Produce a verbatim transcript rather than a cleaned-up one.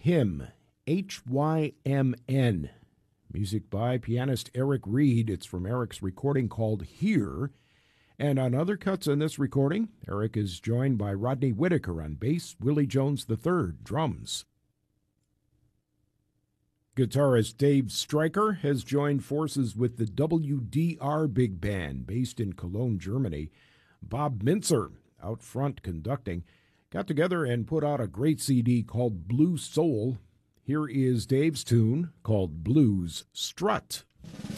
Hymn, H Y M N. Music by pianist Eric Reed. It's from Eric's recording called Here. And on other cuts in this recording, Eric is joined by Rodney Whitaker on bass, Willie Jones the third, drums. Guitarist Dave Stryker has joined forces with the W D R Big Band, based in Cologne, Germany. Bob Mintzer, out front conducting, got together and put out a great C D called Blue Soul. Here is Dave's tune called Blues Strut.